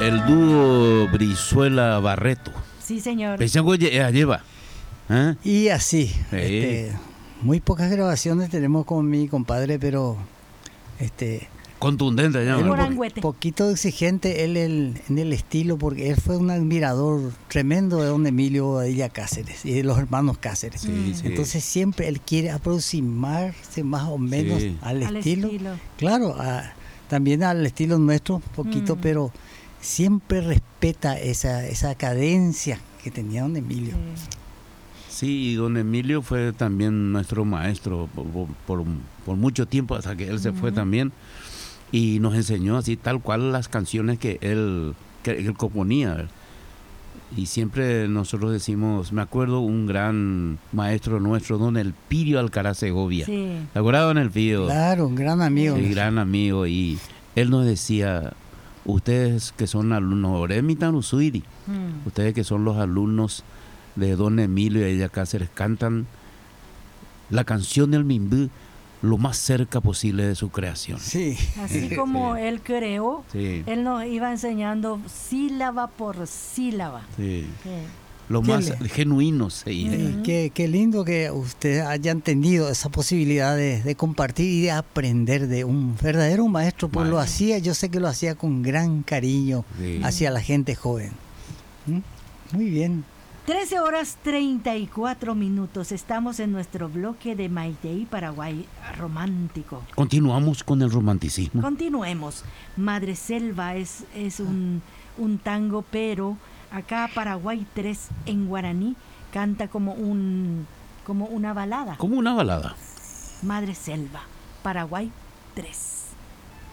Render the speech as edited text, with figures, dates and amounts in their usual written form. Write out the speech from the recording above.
el dúo Brizuela-Barreto. Sí, señor. Lleva. ¿Eh? Y así, Sí. muy pocas grabaciones tenemos con mi compadre, pero Contundente, ya. él Morangüete. poquito exigente en el estilo, porque él fue un admirador tremendo de don Emilio Bobadilla Cáceres y de los hermanos Cáceres. Sí, sí. Entonces siempre él quiere aproximarse más o menos Sí. al Al estilo. estilo. Claro, también al estilo nuestro, poquito, pero siempre respeta esa cadencia que tenía don Emilio. Sí, y don Emilio fue también nuestro maestro por mucho tiempo, hasta que él se fue también, y nos enseñó así tal cual las canciones que él componía. Y siempre nosotros decimos, me acuerdo un gran maestro nuestro, don Elpidio Alcaraz Segovia. Sí. ¿Te acuerdas, don Elpidio? Claro, un gran amigo. Sí, gran amigo, y él nos decía, ustedes que son alumnos, Oremitan Usuiri, ustedes que son los alumnos de don Emilio y ella Cáceres, cantan la canción del Mimbú lo más cerca posible de su creación. Sí. Así como él creó, Sí. él nos iba enseñando sílaba por sílaba. Sí. Sí. Lo Qué más le- genuino sería. Qué lindo que ustedes hayan tenido esa posibilidad de compartir y de aprender de un verdadero maestro, pues lo Maestro. hacía, yo sé que lo hacía con gran cariño Sí. hacia la gente joven. Muy bien. 13 horas 34 minutos. Estamos en nuestro bloque de Maitei Paraguay romántico. Continuamos con el romanticismo. Continuemos. Madre Selva es un tango, pero acá Paraguay 3 en guaraní canta como una balada. Como una balada. Madre Selva, Paraguay 3.